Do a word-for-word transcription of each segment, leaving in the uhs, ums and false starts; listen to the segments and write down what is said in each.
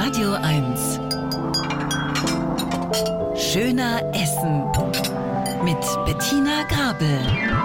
Radio eins. Schöner Essen mit Bettina Grabel.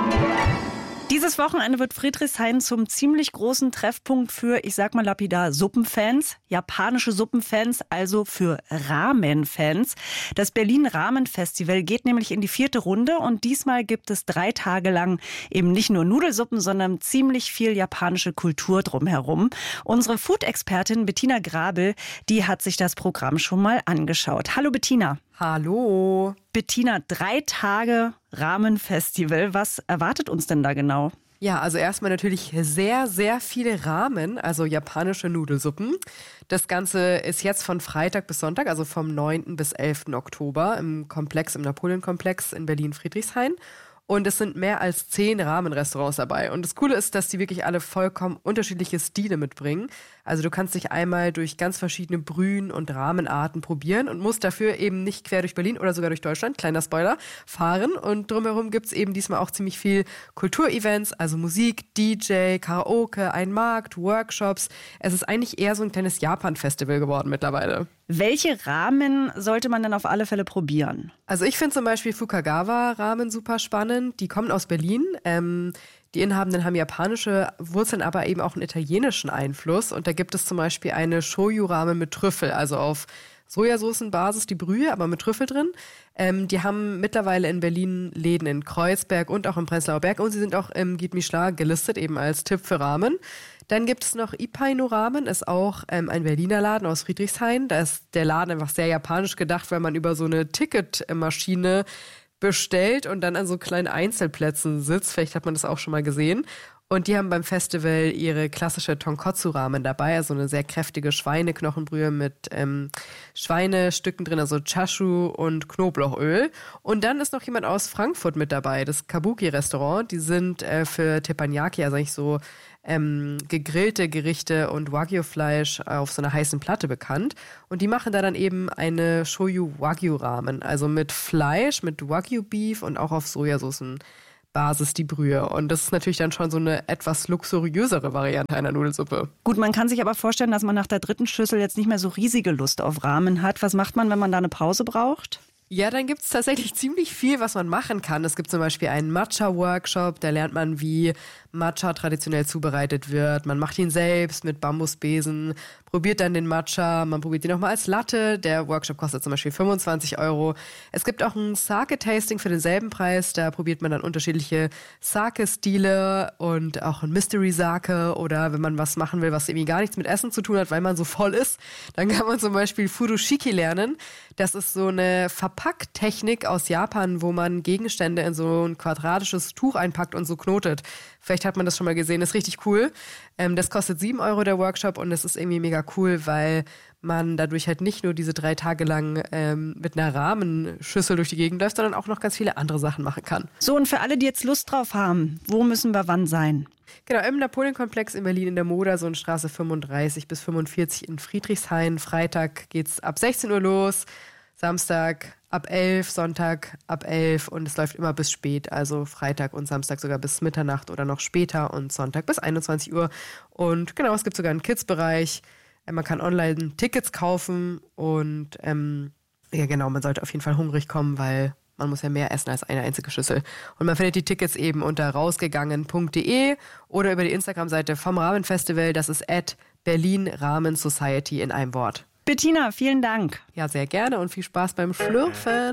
Dieses Wochenende wird Friedrichshain zum ziemlich großen Treffpunkt für, ich sag mal lapidar, Suppenfans, japanische Suppenfans, also für Ramen-Fans. Das Berlin Ramen Festival geht nämlich in die vierte Runde und diesmal gibt es drei Tage lang eben nicht nur Nudelsuppen, sondern ziemlich viel japanische Kultur drumherum. Unsere Food-Expertin Bettina Grabel, die hat sich das Programm schon mal angeschaut. Hallo Bettina. Hallo. Bettina, drei Tage Ramen-Festival. Was erwartet uns denn da genau? Ja, also erstmal natürlich sehr, sehr viele Ramen, also japanische Nudelsuppen. Das Ganze ist jetzt von Freitag bis Sonntag, also vom neunten bis elften Oktober im Komplex, im Napoleon-Komplex in Berlin-Friedrichshain. Und es sind mehr als zehn Ramen-Restaurants dabei. Und das Coole ist, dass die wirklich alle vollkommen unterschiedliche Stile mitbringen. Also du kannst dich einmal durch ganz verschiedene Brühen und Ramenarten probieren und musst dafür eben nicht quer durch Berlin oder sogar durch Deutschland, kleiner Spoiler, fahren. Und drumherum gibt's eben diesmal auch ziemlich viel Kulturevents, also Musik, D J, Karaoke, ein Markt, Workshops. Es ist eigentlich eher so ein kleines Japan-Festival geworden mittlerweile. Welche Ramen sollte man denn auf alle Fälle probieren? Also ich finde zum Beispiel Fukagawa-Ramen super spannend. Die kommen aus Berlin. Ähm, die Inhabenden haben japanische Wurzeln, aber eben auch einen italienischen Einfluss. Und da gibt es zum Beispiel eine Shoyu-Ramen mit Trüffel, also auf Sojasoßenbasis, die Brühe, aber mit Trüffel drin. Ähm, die haben mittlerweile in Berlin Läden in Kreuzberg und auch im Prenzlauer Berg. Und sie sind auch im Guide Michelin gelistet, eben als Tipp für Ramen. Dann gibt es noch Ipaino Ramen, ist auch ähm, ein Berliner Laden aus Friedrichshain. Da ist der Laden einfach sehr japanisch gedacht, weil man über so eine Ticketmaschine bestellt und dann an so kleinen Einzelplätzen sitzt. Vielleicht hat man das auch schon mal gesehen. Und die haben beim Festival ihre klassische Tonkotsu-Ramen dabei, also eine sehr kräftige Schweineknochenbrühe mit ähm, Schweinestücken drin, also Chashu und Knoblauchöl. Und dann ist noch jemand aus Frankfurt mit dabei, das Kabuki-Restaurant. Die sind äh, für Teppanyaki, also eigentlich so ähm, gegrillte Gerichte und Wagyu-Fleisch auf so einer heißen Platte bekannt. Und die machen da dann eben eine Shoyu-Wagyu-Ramen, also mit Fleisch, mit Wagyu-Beef und auch auf Sojasoßen. Basis die Brühe. Und das ist natürlich dann schon so eine etwas luxuriösere Variante einer Nudelsuppe. Gut, man kann sich aber vorstellen, dass man nach der dritten Schüssel jetzt nicht mehr so riesige Lust auf Ramen hat. Was macht man, wenn man da eine Pause braucht? Ja, dann gibt es tatsächlich ziemlich viel, was man machen kann. Es gibt zum Beispiel einen Matcha-Workshop, da lernt man, wie Matcha traditionell zubereitet wird. Man macht ihn selbst mit Bambusbesen, probiert dann den Matcha, man probiert ihn nochmal als Latte. Der Workshop kostet zum Beispiel fünfundzwanzig Euro. Es gibt auch ein Sake-Tasting für denselben Preis. Da probiert man dann unterschiedliche Sake-Stile und auch ein Mystery-Sake. Oder wenn man was machen will, was irgendwie gar nichts mit Essen zu tun hat, weil man so voll ist, dann kann man zum Beispiel Furushiki lernen. Das ist so eine Verpacktechnik aus Japan, wo man Gegenstände in so ein quadratisches Tuch einpackt und so knotet. Vielleicht hat man das schon mal gesehen, das ist richtig cool. Ähm, das kostet sieben Euro der Workshop und das ist irgendwie mega cool, weil man dadurch halt nicht nur diese drei Tage lang ähm, mit einer Rahmenschüssel durch die Gegend läuft, sondern auch noch ganz viele andere Sachen machen kann. So, und für alle, die jetzt Lust drauf haben, wo müssen wir wann sein? Genau, im Napoleon-Komplex in Berlin in der Modersohnstraße fünfunddreißig bis fünfundvierzig in Friedrichshain. Freitag geht's ab sechzehn Uhr los, Samstag ab elf, Sonntag ab elf und es läuft immer bis spät, also Freitag und Samstag sogar bis Mitternacht oder noch später und Sonntag bis einundzwanzig Uhr. Und genau, es gibt sogar einen Kids-Bereich, man kann online Tickets kaufen und ähm, ja genau, man sollte auf jeden Fall hungrig kommen, weil man muss ja mehr essen als eine einzige Schüssel. Und man findet die Tickets eben unter rausgegangen punkt de oder über die Instagram-Seite vom Ramen Festival, das ist at Berlin Ramen Society in einem Wort. Bettina, vielen Dank. Ja, sehr gerne und viel Spaß beim Schlürfen.